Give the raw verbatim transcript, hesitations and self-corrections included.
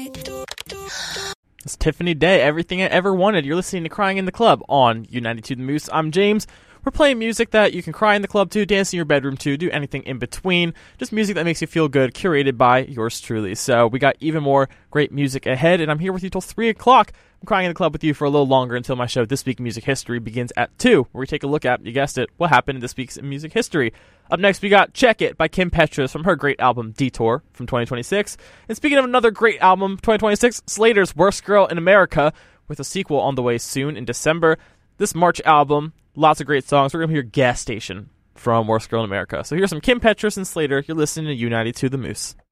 It's Tiffany Day, Everything I Ever Wanted. You're listening to Crying in the Club on U ninety-two The Moose. I'm James. We're playing music that you can cry in the club to, dance in your bedroom to, do anything in between. Just music that makes you feel good, curated by yours truly. So we got even more great music ahead, and I'm here with you till three o'clock. I'm crying in the club with you for a little longer until my show, This Week in Music History, begins at two, where we take a look at, you guessed it, what happened in this week's music history. Up next, we got Check It by Kim Petras from her great album, Detour, from twenty twenty-six. And speaking of another great album, twenty twenty-six, Slater's Worst Girl in America, with a sequel on the way soon in December. This March album, lots of great songs. We're going to hear Gas Station from Worst Girl in America. So here's some Kim Petras and Slater. You're listening to U ninety-two The Moose.